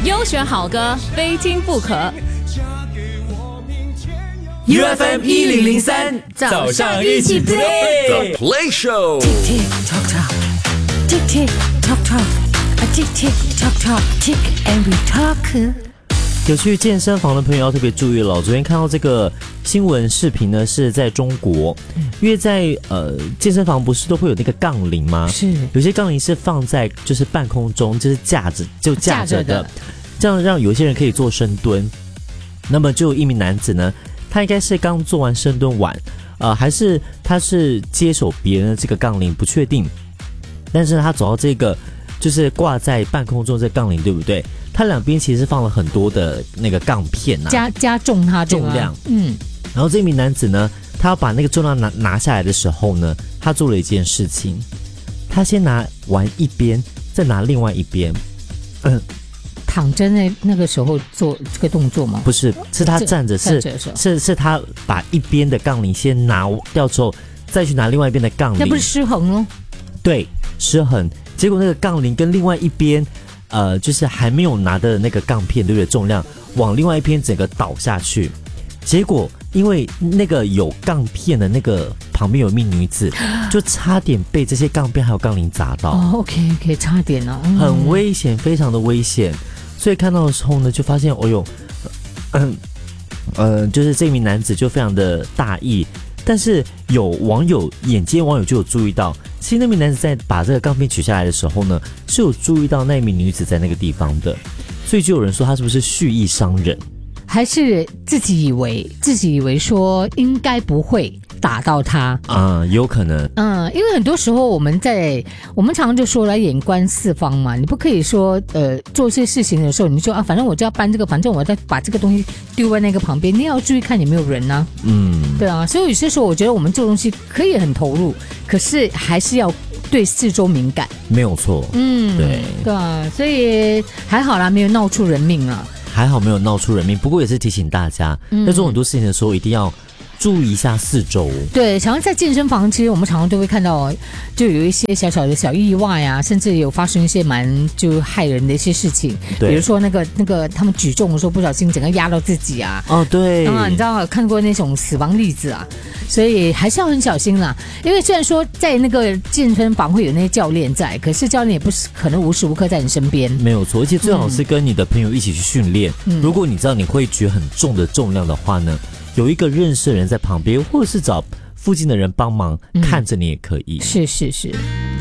优选好歌，非听不可。 UFM 1003，早上一起 play The Play Show。 Tick tick tock tock, tick tick tock tock, a tick tick tock tock, tick and we talk。 有去健身房的朋友要特别注意了，昨天看到这个新闻视频呢，是在中国，因为在健身房不是都会有那个杠铃吗？ 是， 有些杠铃是放在就是半空中，就是架着的，这样让有些人可以做深蹲。那么就有一名男子呢，他应该是刚做完深蹲完，还是他是接手别人的这个杠铃，不确定。但是他走到这个就是挂在半空中这杠铃，对不对？它两边其实放了很多的那个杠片啊， 加重它重量。然后这名男子呢，他要把那个重量拿下来的时候呢，他做了一件事情，他先拿完一边，再拿另外一边。 躺着那个时候做这个动作吗？ 不是，是他站着，是他把一边的杠铃先拿掉之后，再去拿另外一边的杠铃。 那不是失衡哦？对， 失衡。结果那个杠铃跟另外一边。就是还没有拿的那个杠片，对不对？重量往另外一边整个倒下去，结果因为那个有杠片的那个旁边有一名女子，就差点被这些杠片还有杠铃砸到。 OK， 差点啊， 很危险，非常的危险。所以看到的时候呢，就发现，哦呦，就是这名男子就非常的大意。但是眼尖网友就有注意到，其实那名男子在把这个杠片取下来的时候呢，是有注意到那名女子在那个地方的，所以就有人说他是不是蓄意伤人， 还是自己以为说应该不会打到他有可能。 因为很多时候我们常常就说来眼观四方嘛，你不可以说做些事情的时候你说反正我就要搬这个，反正我要把这个东西丢在那个旁边，你也要注意看有没有人啊。对啊，所以有些时候我觉得我们做东西可以很投入，可是还是要对四周敏感。 没有错。 对啊，所以还好啦，没有闹出人命啊。 还好没有闹出人命，不过也是提醒大家，在做很多事情的时候一定要注意一下四周。对， 常常在健身房，其实我们常常都会看到，就有一些小小的小意外啊，甚至有发生一些就害人的一些事情。比如说那个他们举重的时候不小心整个压到自己啊。 对。 你知道看过那种死亡例子啊，所以还是要很小心啦。因为虽然说在那个健身房会有那些教练在，可是教练也不是可能无时无刻在你身边。 没有错，而且最好是跟你的朋友一起去训练。如果你知道你会举很重的重量的话呢，有一个认识的人在旁边，或者是找附近的人帮忙看着你也可以。 是。